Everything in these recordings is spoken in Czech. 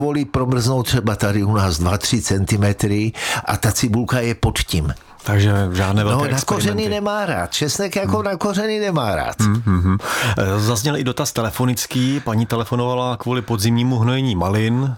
volí promrznout třeba tady u nás 2-3 cm a ta cibulka je pod tím. Takže žádné velké na kořeny nemá rád. Česnek jako na kořeny nemá rád. Zazněl i dotaz telefonický. Paní telefonovala kvůli podzimnímu hnojení malin.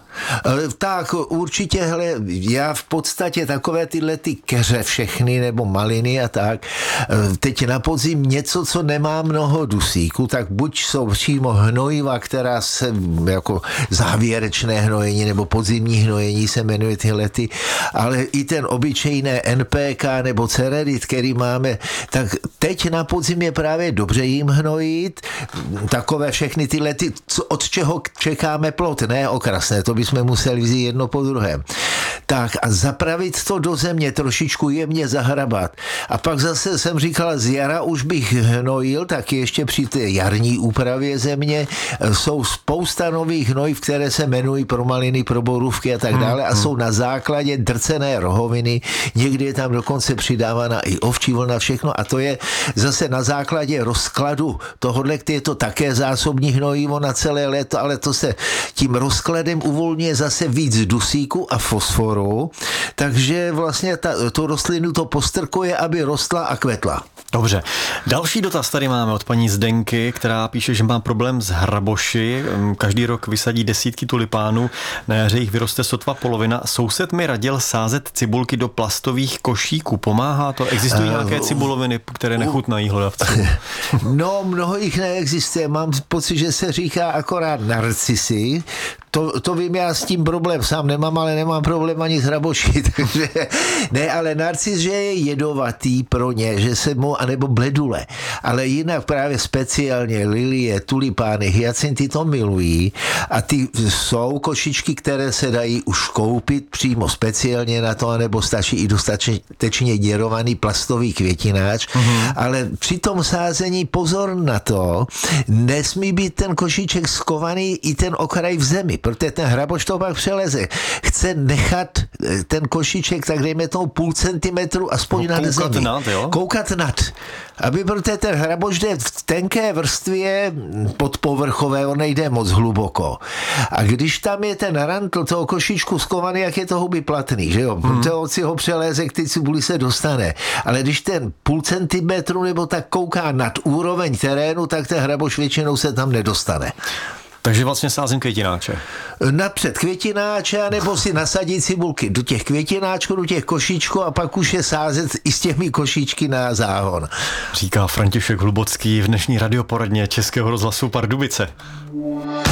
Tak určitě, hele, já v podstatě takové tyhle ty keře všechny nebo maliny a tak, teď na podzim něco, co nemá mnoho dusíku, tak buď jsou přímo hnojiva, která se jako závěrečné hnojení nebo podzimní hnojení se jmenuje tyhle ty, ale i ten obyčejné NPK nebo cererit, který máme, tak teď na podzim je právě dobře jim hnojit, takové všechny tyhle ty, od čeho čekáme plod, ne okrasné, to bychom museli vzít jedno po druhém. Tak a zapravit to do země, trošičku jemně zahrabat. A pak zase jsem říkal, z jara už bych hnojil, tak ještě při té jarní úpravě země jsou spousta nových hnojiv, které se jmenují pro maliny, pro borůvky a tak dále a jsou na základě drcené rohoviny, někdy je tam dokonce přidávána i ovčí vlna, všechno a to je zase na základě rozkladu tohodle, je to také zásobní hnojivo na celé léto, ale to se tím rozkladem uvolňuje zase víc dusíku a fosforu, takže vlastně tu rostlinu to postrkuje, aby rostla a kvetla. Dobře. Další dotaz tady máme od paní Zdenky, která píše, že má problém s hraboši. Každý rok vysadí desítky tulipánů, na jaře jich vyroste sotva polovina. Soused mi radil sázet cibulky do plastových košíků. Pomáhá to? Existují nějaké cibuloviny, které nechutnají hlodavcům? No, mnoho jich neexistuje. Mám pocit, že se říká akorát narcisy. To vím, já s tím problém sám nemám, ale nemám problém ani s hraboší, takže ne, ale narcis, že je jedovatý pro ně, že se mu, anebo bledule, ale jinak právě speciálně lilie, tulipány, hyacinty to milují a ty jsou košičky, které se dají už koupit přímo speciálně na to, anebo stačí i dostatečně děrovaný plastový květináč, ale při tom sázení pozor na to, nesmí být ten košíček skovaný i ten okraj v zemi, protože ten hraboš to pak přeleze. Chce nechat ten košíček, tak dejme tomu 0,5 centimetru aspoň nad zemi. Koukat nad. Aby protože ten hraboš jde v tenké vrstvě podpovrchové, on nejde moc hluboko. A když tam je ten rantl toho košíčku skovaný, jak je to huby platný, že jo? Protože si ho přeléze, k té cibuli se dostane. Ale když ten 0,5 centimetru nebo tak kouká nad úroveň terénu, tak ten hraboš většinou se tam nedostane. Takže vlastně sázím květináče. Napřed květináče, nebo si nasadit cibulky do těch květináčků, do těch košíčků a pak už je sázet i s těmi košíčky na záhon. Říká František Hlubocký v dnešní radioporadně Českého rozhlasu Pardubice.